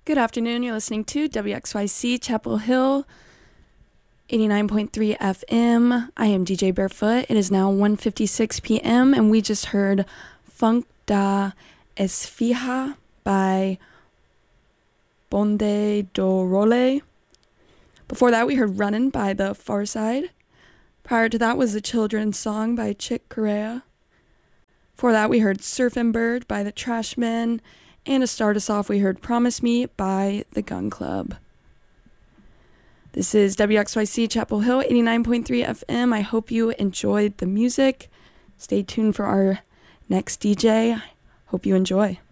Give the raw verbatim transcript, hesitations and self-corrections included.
Good afternoon. You're listening to W X Y C Chapel Hill, eighty-nine point three F M. I am D J Barefoot. It is now one fifty-six p.m. and we just heard Funk da Esfija by Bonde do Role. Before that, we heard Runnin' by The Pharcyde. Prior to that was the children's song by Chick Corea. Before that, we heard Surfin' Bird by the Trashmen. And to start us off, we heard Promise Me by the Gun Club. This is W X Y C Chapel Hill, eighty-nine point three F M. I hope you enjoyed the music. Stay tuned for our next D J. Hope you enjoy.